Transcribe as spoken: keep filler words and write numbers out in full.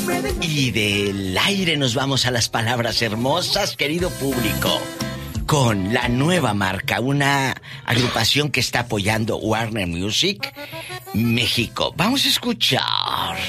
Y del aire nos vamos a las palabras hermosas, querido público, con la nueva marca, una agrupación que está apoyando Warner Music México. Vamos a escuchar